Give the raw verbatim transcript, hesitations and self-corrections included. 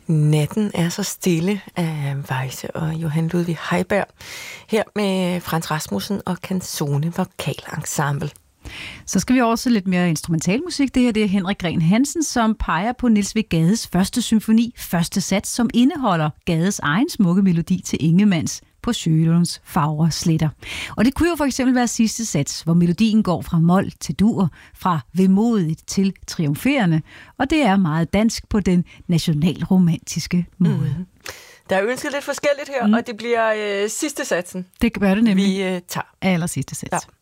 Natten er så stille af Weisse og Johan Ludvig Heiberg. Her med Frans Rasmussen og Canzone Vokalensemble. Så skal vi over til lidt mere instrumentalmusik. Det her det er Henrik Green Hansen, som peger på Niels W. Gades første symfoni, første sats, som indeholder Gades egen smukke melodi til Ingemanns På Sjølunds fagre sletter. Og det kunne jo for eksempel være sidste sats, hvor melodien går fra mol til dur, fra vemodigt til triumferende, og det er meget dansk på den nationalromantiske måde. Mm. Der er ønsket lidt forskelligt her, mm. og det bliver øh, sidste satsen, det gør det nemlig. vi øh, tager. Aller sidste sats. Ja.